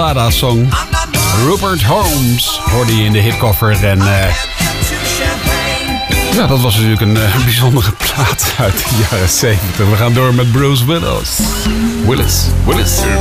Song. Rupert Holmes hoorde je in de hitcover. En ja, dat was natuurlijk een bijzondere plaat uit de jaren 70. We gaan door met Bruce Willis. Willis.